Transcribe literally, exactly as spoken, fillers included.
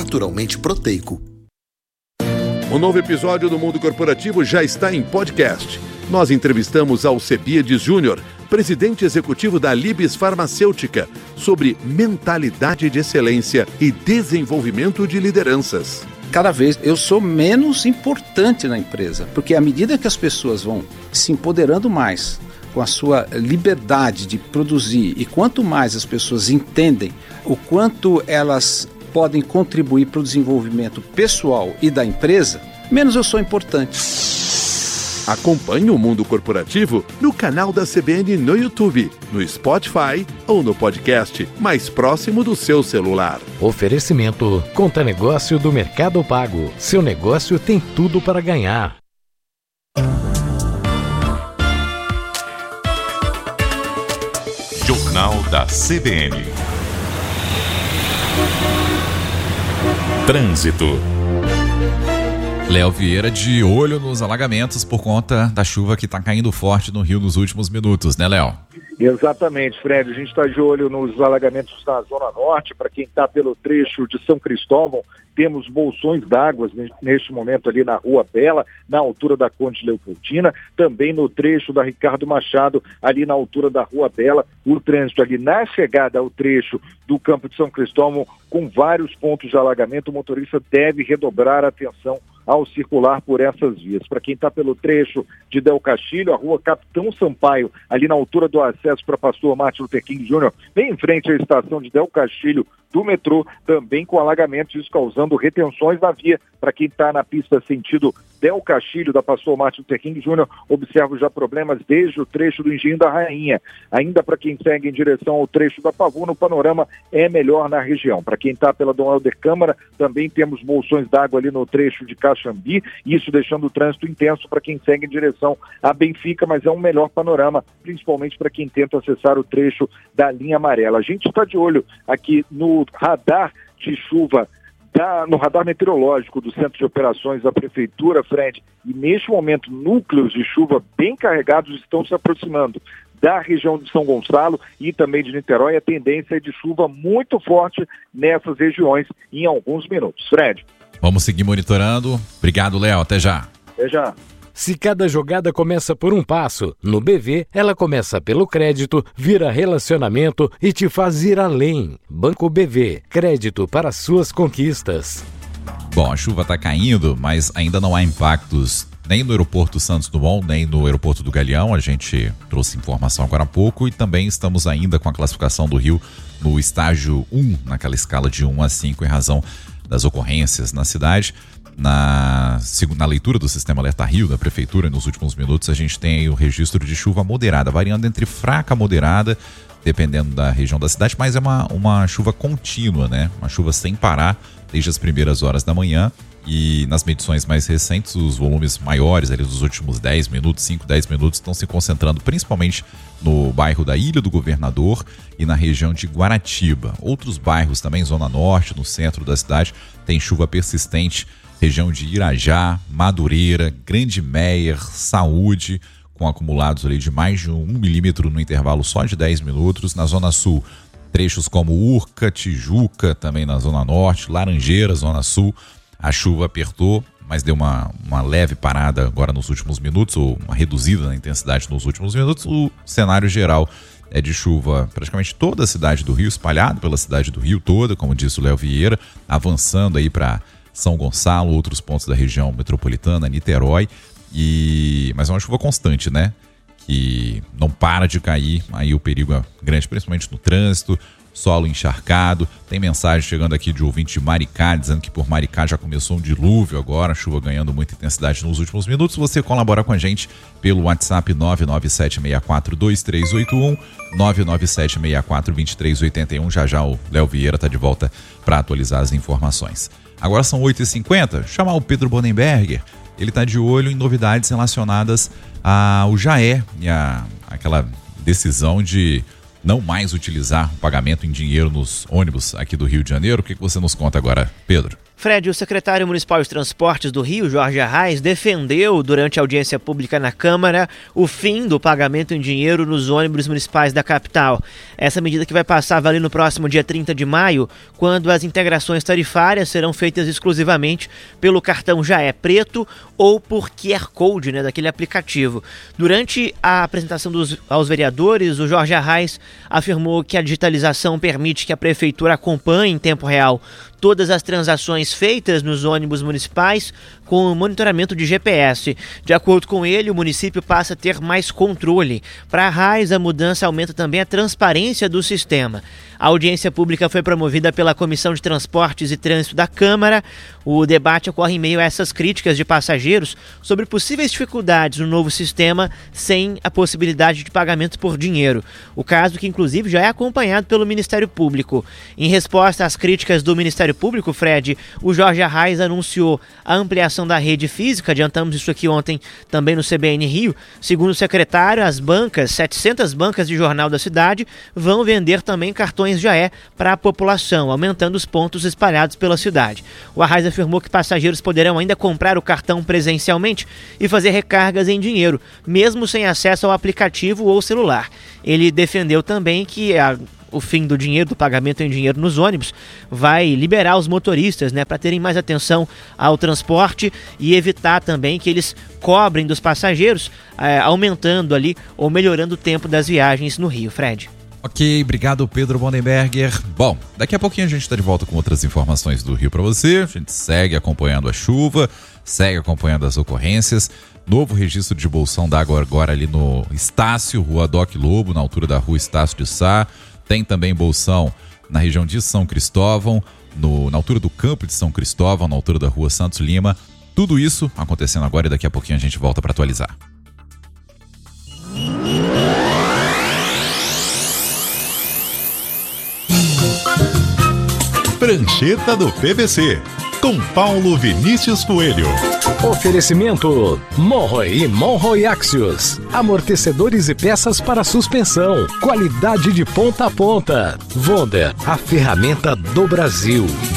naturalmente proteico. O novo episódio do Mundo Corporativo já está em podcast. Nós entrevistamos Alcebiades Júnior, presidente executivo da Libes Farmacêutica, sobre mentalidade de excelência e desenvolvimento de lideranças. Cada vez eu sou menos importante na empresa, porque à medida que as pessoas vão se empoderando mais com a sua liberdade de produzir, e quanto mais as pessoas entendem o quanto elas podem contribuir para o desenvolvimento pessoal e da empresa, menos eu sou importante. Acompanhe o Mundo Corporativo no canal da C B N no YouTube, no Spotify ou no podcast mais próximo do seu celular. Oferecimento Conta Negócio do Mercado Pago. Seu negócio tem tudo para ganhar. Jornal da C B N. Trânsito. Léo Vieira de olho nos alagamentos por conta da chuva que está caindo forte no Rio nos últimos minutos, né, Léo? Exatamente, Fred. A gente está de olho nos alagamentos na Zona Norte. Para quem está pelo trecho de São Cristóvão, temos bolsões d'água neste momento ali na Rua Bela, na altura da Conde Leopoldina, também no trecho da Ricardo Machado, ali na altura da Rua Bela, o trânsito ali na chegada ao trecho do Campo de São Cristóvão, com vários pontos de alagamento. O motorista deve redobrar a atenção ao circular por essas vias. Para quem está pelo trecho de Del Castilho, a Rua Capitão Sampaio, ali na altura do acesso para Pastor Martin Luther King Júnior, bem em frente à estação de Del Castilho do metrô, também com alagamentos, isso causando retenções na via. Para quem está na pista sentido Del Castilho, da Pastor Martin Luther King Júnior, observo já problemas desde o trecho do Engenho da Rainha. Ainda para quem segue em direção ao trecho da Pavuna, o panorama é melhor na região. Para quem está pela Dom Helder Câmara, também temos bolsões d'água ali no trecho de Caxambi, isso deixando o trânsito intenso para quem segue em direção a Benfica, mas é um melhor panorama, principalmente para quem tenta acessar o trecho da linha amarela. A gente está de olho aqui no radar de chuva, da, no radar meteorológico do Centro de Operações da Prefeitura, Fred, e neste momento núcleos de chuva bem carregados estão se aproximando da região de São Gonçalo e também de Niterói. A tendência é de chuva muito forte nessas regiões em alguns minutos. Fred. Vamos seguir monitorando. Obrigado, Léo. Até já. Até já. Se cada jogada começa por um passo, no B V ela começa pelo crédito, vira relacionamento e te faz ir além. Banco B V, crédito para suas conquistas. Bom, a chuva está caindo, mas ainda não há impactos nem no aeroporto Santos Dumont, nem no aeroporto do Galeão. A gente trouxe informação agora há pouco e também estamos ainda com a classificação do Rio no estágio um, naquela escala de um a cinco, em razão das ocorrências na cidade. Na, na leitura do Sistema Alerta Rio da Prefeitura, nos últimos minutos, a gente tem o registro de chuva moderada, variando entre fraca a moderada, dependendo da região da cidade, mas é uma, uma chuva contínua, né? Uma chuva sem parar desde as primeiras horas da manhã. E nas medições mais recentes, os volumes maiores ali dos últimos dez minutos, cinco, dez minutos, estão se concentrando principalmente no bairro da Ilha do Governador e na região de Guaratiba. Outros bairros também, Zona Norte, no centro da cidade, tem chuva persistente, região de Irajá, Madureira, Grande Meier, Saúde, com acumulados ali de mais de um milímetro no intervalo só de dez minutos. Na Zona Sul, trechos como Urca, Tijuca, também na Zona Norte, Laranjeira, Zona Sul. A chuva apertou, mas deu uma, uma leve parada agora nos últimos minutos, ou uma reduzida na intensidade nos últimos minutos. O cenário geral é de chuva praticamente toda a cidade do Rio, espalhado pela cidade do Rio toda, como disse o Léo Vieira, avançando aí para São Gonçalo, outros pontos da região metropolitana, Niterói. E... Mas é uma chuva constante, né? Que não para de cair, aí o perigo é grande, principalmente no trânsito. Solo encharcado. Tem mensagem chegando aqui de ouvinte de Maricá, dizendo que por Maricá já começou um dilúvio agora, chuva ganhando muita intensidade nos últimos minutos. Você colabora com a gente pelo WhatsApp nove nove sete seis quatro dois três oito um, nove nove sete seis quatro dois três oito um. Já já o Léo Vieira está de volta para atualizar as informações. Agora são oito e cinquenta, chamar o Pedro Bonenberger. Ele está de olho em novidades relacionadas ao Jaé e a, aquela decisão de não mais utilizar o pagamento em dinheiro nos ônibus aqui do Rio de Janeiro. O que você nos conta agora, Pedro? Fred, o secretário municipal de Transportes do Rio, Jorge Arraes, defendeu durante a audiência pública na Câmara o fim do pagamento em dinheiro nos ônibus municipais da capital. Essa medida que vai passar a valer no próximo dia trinta de maio, quando as integrações tarifárias serão feitas exclusivamente pelo cartão Jaé Preto ou por Q R Code, né, daquele aplicativo. Durante a apresentação dos, aos vereadores, o Jorge Arraes afirmou que a digitalização permite que a prefeitura acompanhe em tempo real todas as transações feitas nos ônibus municipais com monitoramento de G P S. De acordo com ele, o município passa a ter mais controle. Para Arraes, a mudança aumenta também a transparência do sistema. A audiência pública foi promovida pela Comissão de Transportes e Trânsito da Câmara. O debate ocorre em meio a essas críticas de passageiros sobre possíveis dificuldades no novo sistema sem a possibilidade de pagamento por dinheiro. O caso que, inclusive, já é acompanhado pelo Ministério Público. Em resposta às críticas do Ministério Público, Fred, o Jorge Arraes anunciou a ampliação da rede física. Adiantamos isso aqui ontem também no C B N Rio. Segundo o secretário, as bancas, setecentas bancas de jornal da cidade, vão vender também cartões Jaé para a população, aumentando os pontos espalhados pela cidade. O Arraes afirmou que passageiros poderão ainda comprar o cartão presencialmente e fazer recargas em dinheiro, mesmo sem acesso ao aplicativo ou celular. Ele defendeu também que a o fim do dinheiro, do pagamento em dinheiro nos ônibus, vai liberar os motoristas, né, para terem mais atenção ao transporte e evitar também que eles cobrem dos passageiros, eh, aumentando ali ou melhorando o tempo das viagens no Rio. Fred. Ok, obrigado Pedro Bonenberger. Bom, daqui a pouquinho a gente está de volta com outras informações do Rio para você. A gente segue acompanhando a chuva, segue acompanhando as ocorrências. Novo registro de bolsão d'água agora ali no Estácio, Rua Doc Lobo, na altura da Rua Estácio de Sá. Tem também bolsão na região de São Cristóvão, no, na altura do Campo de São Cristóvão, na altura da Rua Santos Lima. Tudo isso acontecendo agora e daqui a pouquinho a gente volta para atualizar. Prancheta do P V C, com Paulo Vinícius Coelho. Oferecimento Monroe e Monroe Axios. Amortecedores e peças para suspensão. Qualidade de ponta a ponta. Wonder, a ferramenta do Brasil.